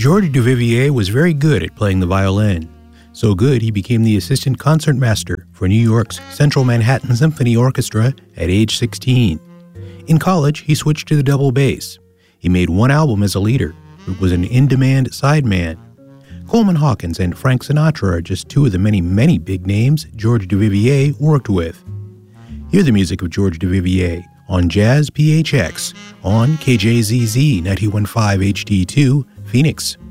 George Duvivier was very good at playing the violin. So good, he became the assistant concertmaster for New York's Central Manhattan Symphony Orchestra at age 16. In college, he switched to the double bass. He made one album as a leader, but was an in-demand sideman. Coleman Hawkins and Frank Sinatra are just two of the many, many big names George Duvivier worked with. Hear the music of George Duvivier on Jazz PHX on KJZZ 91.5 HD2, Phoenix.